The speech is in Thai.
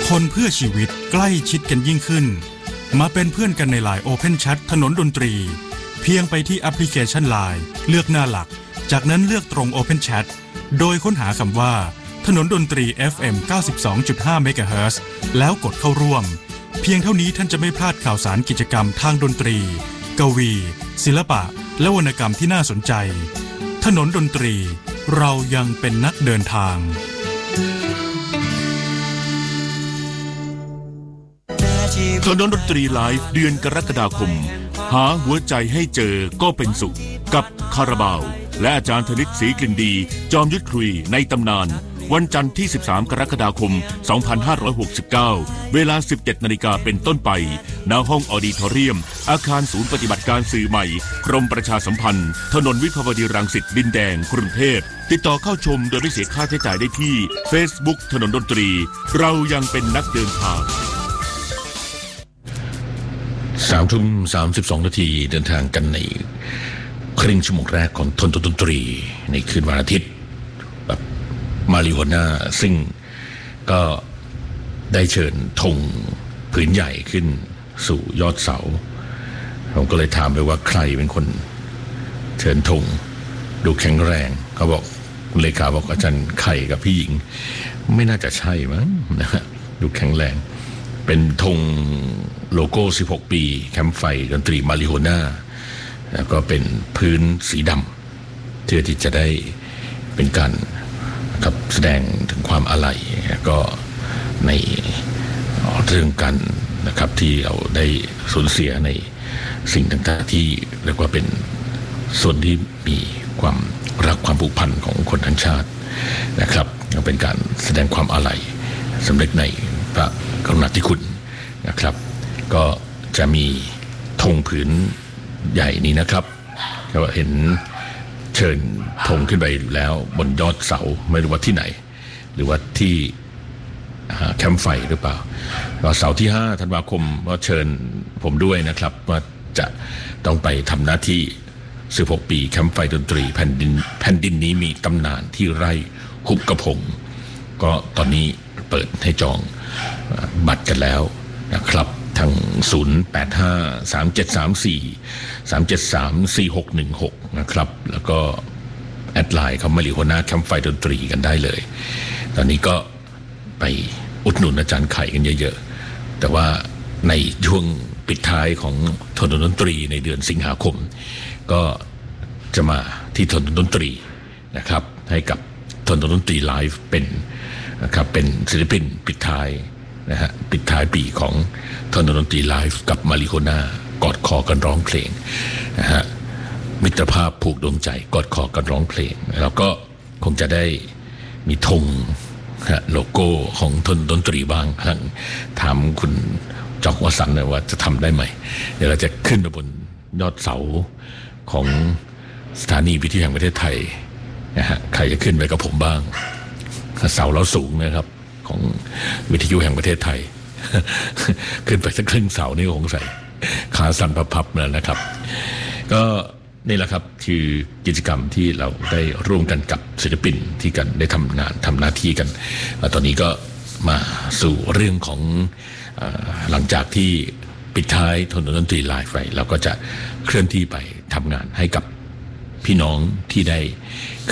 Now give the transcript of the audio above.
คนเพื่อชีวิตใกล้ชิดกันยิ่งขึ้นมาเป็นเพื่อนกันในไลน์ Open Chat ถนนดนตรีเพียงไปที่แอปพลิเคชัน LINE เลือกหน้าหลักจากนั้นเลือกตรง Open Chat โดยค้นหาคำว่าถนนดนตรี FM 92.5 เมกะเฮิรตซ์แล้วกดเข้าร่วมเพียงเท่านี้ท่านจะไม่พลาดข่าวสารกิจกรรมทางดนตรีกวีศิลปะและวรรณกรรมที่น่าสนใจถนนดนตรีเรายังเป็นนักเดินทางถนนดนตรีไลฟ์เดือนกรกฎาคมหาหัวใจให้เจอก็เป็นสุขกับคาราบาวและอาจารย์ธนิตศรีกลิ่นดีจอมยุทธคุยในตำนานวันจันทร์ที่13กรกฎาคม2569เวลา 17 นาฬิกาเป็นต้นไปณห้องออดิทอเรียมอาคารศูนย์ปฏิบัติการสื่อใหม่กรมประชาสัมพันธ์ถนนวิภาวดีรังสิตดินแดงกรุงเทพติดต่อเข้าชมโดยไม่เสียค่าใช้จ่ายได้ที่ Facebook ถนนดนตรีเรายังเป็นนักเดินทาง 3:32 นาทีเดินทางกันในครึ่งชั่วโมงแรกของทนดนตรีในคืนวันอาทิตย์แบบมาริโฮน่าซึ่งก็ได้เชิญธงผืนใหญ่ขึ้นสู่ยอดเสาผมก็เลยถามไปว่าใครเป็นคนเชิญธงดูแข็งแรงเขาบอกเลขาบอกอาจารย์ไข่กับพี่หญิงไม่น่าจะใช่มั้งนะดูแข็งแรงเป็นธงโลโก้16ปีแคมป์ไฟดนตรีมาริโฮน่าแล้วก็เป็นพื้นสีดำเพื่อที่จะได้เป็นการครับแสดงถึงความอาลัยก็ในเรื่องกันนะครับที่เราได้สูญเสียในสิ่งต่างๆที่เรียกว่าเป็นส่วนที่มีความรักความผูกพันของคนทั้งชาตินะครับเป็นการแสดงความอาลัยสำเร็จในพระกรุณาธิคุณนะครับก็จะมีธงผืนใหญ่นี้นะครับก็เห็นเชิญธงขึ้นไปแล้วบนยอดเสาไม่รู้ว่าที่ไหนหรือว่าที่แคมป์ไฟหรือเปล่าก็เสาร์ที่5ธันวาคมก็เชิญผมด้วยนะครับว่าจะต้องไปทำหน้าที่16ปีแคมป์ไฟดนตรีแผ่นดินนี้มีตำนานที่ไร่หุบกระพงก็ตอนนี้เปิดให้จองบัตรกันแล้วนะครับทาง08537343734616นะครับแล้วก็แอดไลน์เขามาริโฮน่าแคมป์ไฟดนตรีกันได้เลยตอนนี้ก็ไปอุดหนุนอาจารย์ไข่กันเยอะๆแต่ว่าในช่วงปิดท้ายของถนนดนตรีในเดือนสิงหาคมก็จะมาที่ถนนดนตรีนะครับให้กับถนนดนตรีไลฟ์เป็นนะครับเป็นศิลปินปิดท้ายนะฮะปิดท้ายปีของถนนดนตรีไลฟ์กับมาริโฮน่ากอดคอกันร้องเพลงนะฮะมิตรภาพผูกดวงใจกอดคอกันร้องเพลงแล้วก็คงจะได้มีธงโลโก้ของถนนดนตรีบ้างถามคุณจอกวสันต์ว่าจะทำได้ไหมเดี๋ยวเราจะขึ้นไปบนยอดเสาของสถานีวิทยุแห่งประเทศไทยนะฮะใครจะขึ้นไปกับผมบ้างเสาเราสูงนะครับของวิทยุแห่งประเทศไทย ขึ้นไปสักครึ่งเสานี่คงใส่ขาสั่นพับๆเลยนะครับก็นี่แหละครับคือกิจกรรมที่เราได้ร่วมกันกับศิลปินที่กันได้ทำงานทำหน้าที่กันตอนนี้ก็มาสู่เรื่องของหลังจากที่ปิดท้ายถนนดนตรีไลฟ์ไปเราก็จะเคลื่อนที่ไปทำงานให้กับพี่น้องที่ได้